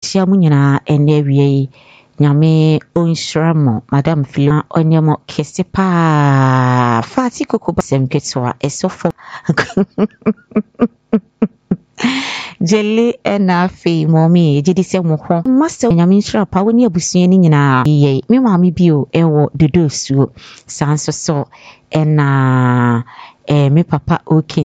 chia mu nyina ene wie nyame onshiramo madam Philip onyemo kese pa fati koko basem ketwa esofo Jelly ena fe mommy jidi se mo ho master nyame nshira pa woni abusua ni nyina ye me maami bio ewo dodo suo sanso so ena me papa okay